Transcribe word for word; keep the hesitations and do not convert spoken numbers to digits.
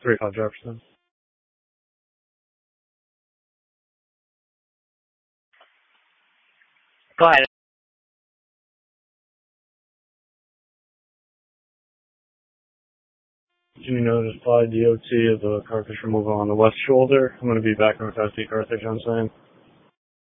three five Jefferson. Go ahead. Do you notify D O T of the cartridge removal on the left shoulder? I'm going to be back in with S D cartridge on same.